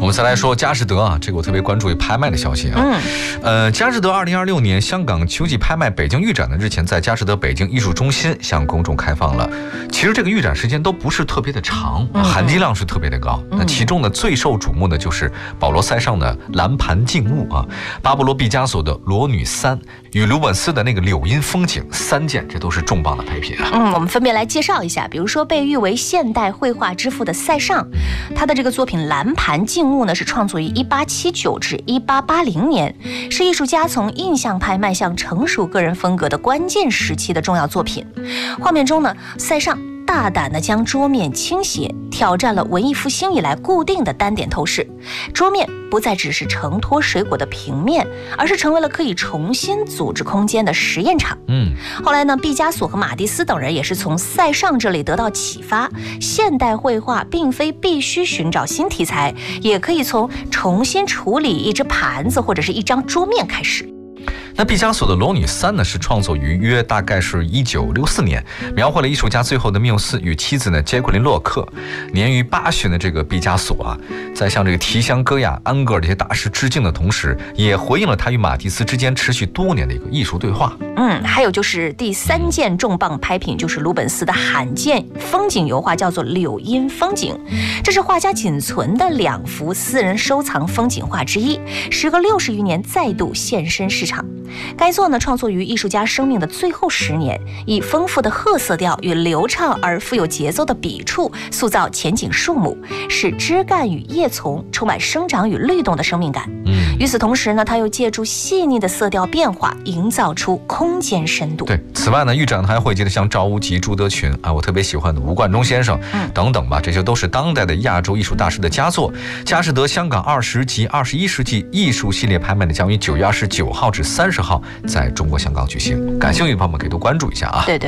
们再来说佳士得啊，这个我特别关注拍卖的消息啊。佳士得2026年香港秋季拍卖北京预展呢，日前在佳士得北京艺术中心向公众开放了。其实这个预展时间都不是特别的长，含金量是特别的高。那其中呢，最受瞩目的就是保罗·塞尚的蓝盘静物啊，巴勃罗·毕加索的《裸女三》与鲁本斯的那个柳荫风景3件，这都是重磅的拍品啊。 我们分别来介绍一下，比如说被誉为现代绘画之父的塞尚，他的这个作品《蓝盘静物》呢，是创作于1879至1880年，是艺术家从印象派迈向成熟个人风格的关键时期的重要作品。画面中呢，塞尚大胆地将桌面倾斜，挑战了文艺复兴以来固定的单点透视，桌面不再只是承托水果的平面，而是成为了可以重新组织空间的实验场。后来呢，毕加索和马蒂斯等人也是从塞尚这里得到启发，现代绘画并非必须寻找新题材，也可以从重新处理一只盘子或者是一张桌面开始。 那毕加索的《裸女三》呢，是创作于大概是1964年，描绘了艺术家最后的缪斯与妻子呢杰奎琳·洛克。年逾80的这个毕加索啊，在向这个提香、戈雅、安格尔这些大师致敬的同时，也回应了他与马蒂斯之间持续多年的一个艺术对话。 还有就是第3件重磅拍品，就是鲁本斯的罕见风景油画，叫做《柳荫风景》。这是画家仅存的2幅私人收藏风景画之一，时隔60余年再度现身市场。该作呢，创作于艺术家生命的最后10年，以丰富的褐色调与流畅而富有节奏的笔触塑造前景树木，使枝干与叶丛充满生长与律动的生命感。与此同时呢，他又借助细腻的色调变化，营造出空间深度。 对，此外呢，预展还汇集了像赵无极、朱德群啊，我特别喜欢的吴冠中先生等等吧，这些都是当代的亚洲艺术大师的佳作。佳士得香港20及21世纪艺术系列拍卖呢，将于9月29号至30号在中国香港举行，感兴趣的朋友们可以多关注一下啊。 对。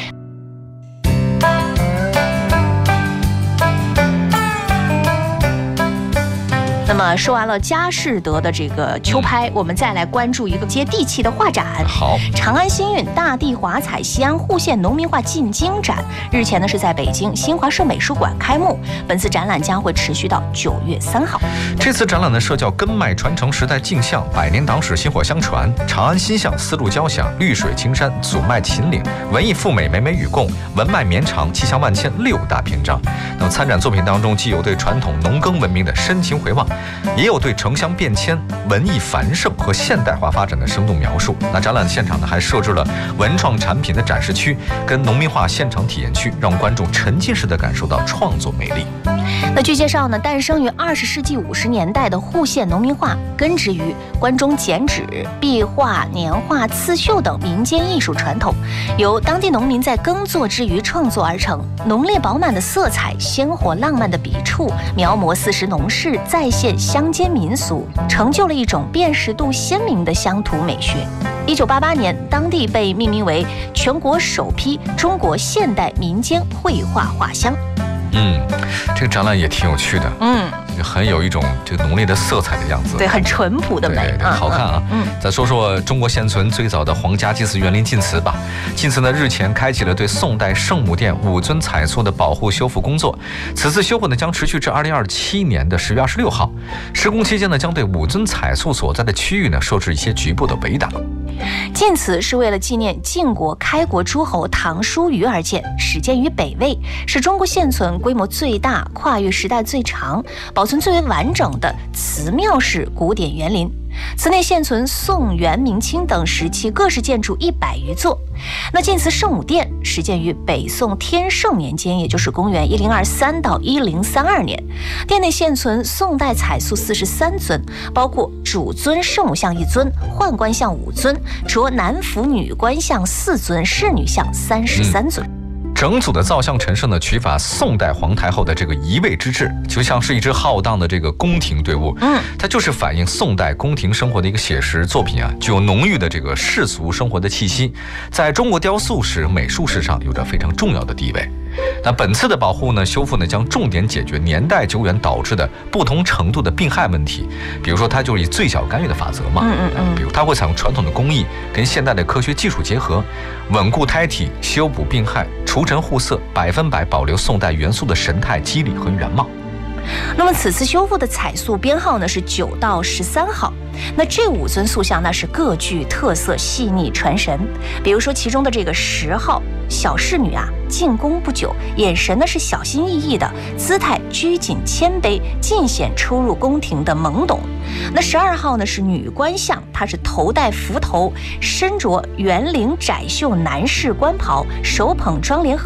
那么说完了佳士得的这个秋拍，我们再来关注一个接地气的画展。 好， 长安新韵大地华彩西安户县农民画进京展，日前呢是在北京新华社美术馆开幕。本次展览将会持续到9月3号。 这次展览呢，社教根脉传承时代镜像，百年党史薪火相传，长安新象丝路交响，绿水青山，祖脉秦岭，文艺富美，美美与共，文脉绵长，气象万千6大篇章。那么参展作品当中，既有对传统农耕文明的深情回望，也有对城乡变迁、文艺繁盛和现代化发展的生动描述。那展览现场呢，还设置了文创产品的展示区跟农民画现场体验区，让观众沉浸式地感受到创作魅力。 那据介绍呢，诞生于20世纪50年代的户县农民画，根植于关中剪纸、壁画、年画、刺绣等民间艺术传统，由当地农民在耕作之余创作而成。浓烈饱满的色彩、鲜活浪漫的笔触，描摹4时农事，再现乡间民俗，成就了一种辨识度鲜明的乡土美学。1988年，当地被命名为全国首批中国现代民间绘画画乡。 这个展览也挺有趣的，很有一种这个浓烈的色彩的样子， 对，很淳朴的美， 对，好看啊。再说说中国现存最早的皇家祭祀园林晋祠吧。晋祠呢，日前开启了对宋代圣母殿5尊彩塑的保护修复工作，此次修复呢将持续至2027年的10月26号。施工期间呢，将对5尊彩塑所在的区域呢设置一些局部的围挡。 晋祠是为了纪念晋国开国诸侯唐叔虞而建，始建于北魏，是中国现存规模最大、跨越时代最长、保存最为完整的祠庙式古典园林。祠内现存宋、元、明清等时期各式建筑100余座。那晋祠圣母殿始建于北宋天圣年间，也就是公元1023到1032年。殿内现存宋代彩塑43尊，包括主尊圣母像1尊，宦官像5尊，着男服女官像4尊，侍女像33尊。 整组的造像陈设呢，取法宋代皇太后的这个移位之制，就像是一支浩荡的这个宫廷队伍。它就是反映宋代宫廷生活的一个写实作品啊，具有浓郁的这个世俗生活的气息，在中国雕塑史、美术史上有着非常重要的地位。那本次的保护呢、修复呢，将重点解决年代久远导致的不同程度的病害问题。比如说，它就是以最小干预的法则嘛。比如它会采用传统的工艺跟现代的科学技术结合，稳固胎体，修补病害，除尘护色，100%保留宋代元素的神态、肌理和原貌。 那么此次修复的彩塑编号呢是9到13号。那这5尊塑像呢是各具特色，细腻传神。比如说其中的这个10号小侍女啊，进宫不久，眼神呢是小心翼翼的，姿态拘谨谦卑，尽显初入宫廷的懵懂。那12号呢是女官像，她是头戴幞头，身着圆领窄袖男士官袍，手捧妆奁